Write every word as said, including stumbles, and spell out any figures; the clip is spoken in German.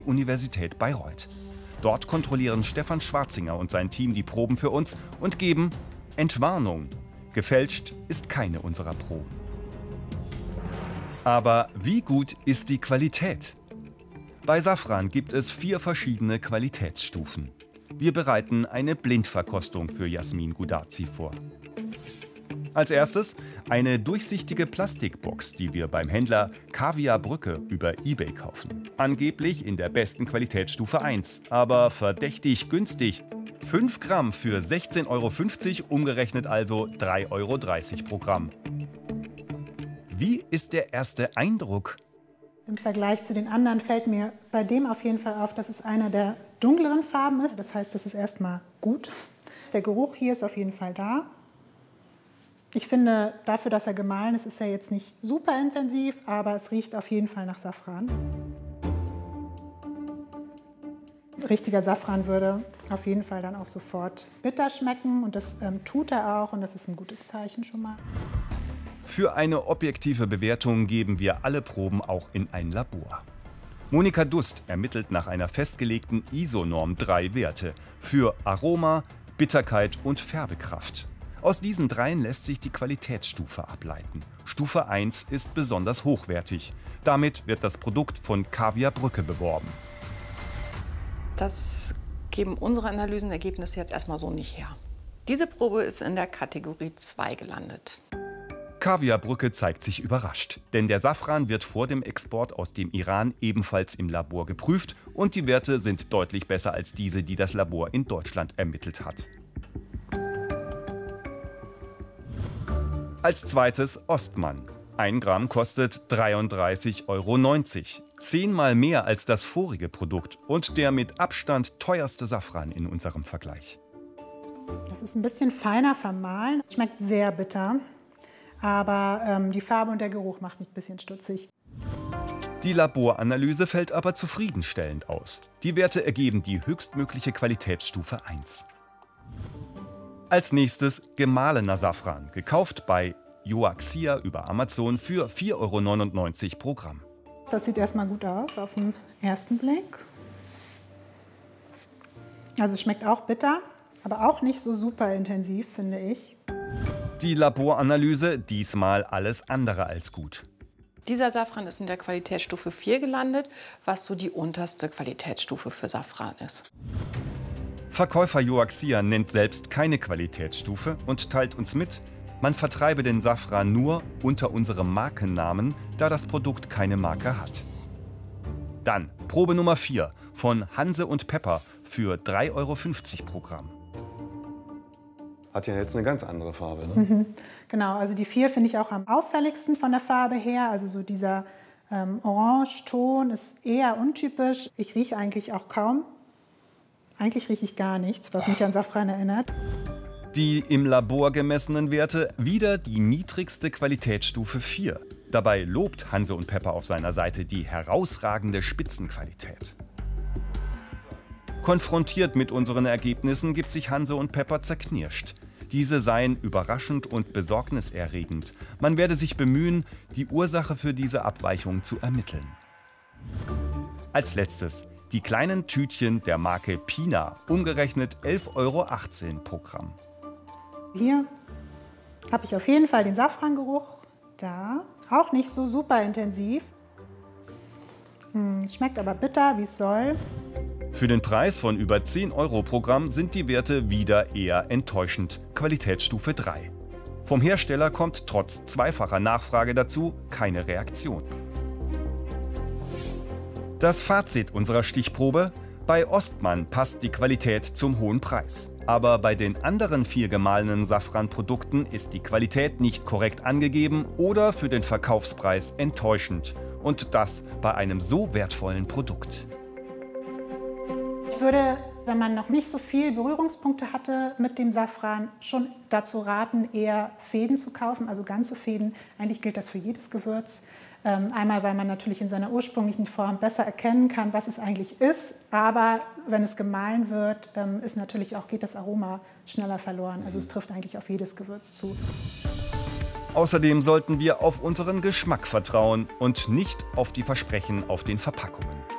Universität Bayreuth. Dort kontrollieren Stefan Schwarzinger und sein Team die Proben für uns und geben Entwarnung: gefälscht ist keine unserer Proben. Aber wie gut ist die Qualität? Bei Safran gibt es vier verschiedene Qualitätsstufen. Wir bereiten eine Blindverkostung für Jasmin Gudazi vor. Als erstes eine durchsichtige Plastikbox, die wir beim Händler Kaviar Brücke über eBay kaufen. Angeblich in der besten Qualitätsstufe eins, aber verdächtig günstig. fünf Gramm für sechzehn Euro fünfzig, umgerechnet also drei Euro dreißig pro Gramm. Wie ist der erste Eindruck? Im Vergleich zu den anderen fällt mir bei dem auf jeden Fall auf, dass es einer der dunkleren Farben ist. Das heißt, das ist erstmal gut. Der Geruch hier ist auf jeden Fall da. Ich finde, dafür, dass er gemahlen ist, ist er jetzt nicht super intensiv, aber es riecht auf jeden Fall nach Safran. Richtiger Safran würde auf jeden Fall dann auch sofort bitter schmecken und das ähm, tut er auch und das ist ein gutes Zeichen schon mal. Für eine objektive Bewertung geben wir alle Proben auch in ein Labor. Monika Dust ermittelt nach einer festgelegten I S O-Norm drei Werte für Aroma, Bitterkeit und Färbekraft. Aus diesen dreien lässt sich die Qualitätsstufe ableiten. Stufe eins ist besonders hochwertig. Damit wird das Produkt von Kaviar Brücke beworben. Das geben unsere Analysenergebnisse jetzt erstmal so nicht her. Diese Probe ist in der Kategorie zwei gelandet. Kaviar Brücke zeigt sich überrascht, denn der Safran wird vor dem Export aus dem Iran ebenfalls im Labor geprüft und die Werte sind deutlich besser als diese, die das Labor in Deutschland ermittelt hat. Als zweites Ostmann. Ein Gramm kostet dreiunddreißig Euro neunzig. Zehnmal mehr als das vorige Produkt und der mit Abstand teuerste Safran in unserem Vergleich. Das ist ein bisschen feiner vermahlen, schmeckt sehr bitter. Aber ähm, die Farbe und der Geruch macht mich ein bisschen stutzig. Die Laboranalyse fällt aber zufriedenstellend aus. Die Werte ergeben die höchstmögliche Qualitätsstufe eins. Als nächstes gemahlener Safran, gekauft bei Joaxia über Amazon für vier Euro neunundneunzig pro Gramm. Das sieht erstmal gut aus auf den ersten Blick. Also es schmeckt auch bitter, aber auch nicht so super intensiv, finde ich. Die Laboranalyse diesmal alles andere als gut. Dieser Safran ist in der Qualitätsstufe vier gelandet, was so die unterste Qualitätsstufe für Safran ist. Verkäufer Joaxia nennt selbst keine Qualitätsstufe und teilt uns mit, man vertreibe den Safran nur unter unserem Markennamen, da das Produkt keine Marke hat. Dann Probe Nummer vier von Hanse und Pepper für drei Euro fünfzig pro Gramm. Hat ja jetzt eine ganz andere Farbe, ne? Mhm. Genau, also die vier finde ich auch am auffälligsten von der Farbe her. Also so dieser ähm, Orangeton ist eher untypisch. Ich rieche eigentlich auch kaum. Eigentlich rieche ich gar nichts, was mich an Safran erinnert. Die im Labor gemessenen Werte wieder die niedrigste Qualitätsstufe vier. Dabei lobt Hanse und Pepper auf seiner Seite die herausragende Spitzenqualität. Konfrontiert mit unseren Ergebnissen gibt sich Hanse und Pepper zerknirscht. Diese seien überraschend und besorgniserregend. Man werde sich bemühen, die Ursache für diese Abweichung zu ermitteln. Als letztes die kleinen Tütchen der Marke Pina, umgerechnet elf Euro achtzehn pro Gramm. Hier habe ich auf jeden Fall den Safrangeruch. Da, auch nicht so super intensiv. Hm, schmeckt aber bitter, wie es soll. Für den Preis von über zehn Euro pro Gramm sind die Werte wieder eher enttäuschend. Qualitätsstufe drei. Vom Hersteller kommt trotz zweifacher Nachfrage dazu keine Reaktion. Das Fazit unserer Stichprobe: Bei Ostmann passt die Qualität zum hohen Preis. Aber bei den anderen vier gemahlenen Safran-Produkten ist die Qualität nicht korrekt angegeben oder für den Verkaufspreis enttäuschend. Und das bei einem so wertvollen Produkt. Ich würde, wenn man noch nicht so viel Berührungspunkte hatte mit dem Safran, schon dazu raten, eher Fäden zu kaufen, also ganze Fäden. Eigentlich gilt das für jedes Gewürz. Ähm, einmal, weil man natürlich in seiner ursprünglichen Form besser erkennen kann, was es eigentlich ist. Aber wenn es gemahlen wird, ähm, ist natürlich auch, geht das Aroma schneller verloren. Also es trifft eigentlich auf jedes Gewürz zu. Außerdem sollten wir auf unseren Geschmack vertrauen und nicht auf die Versprechen auf den Verpackungen.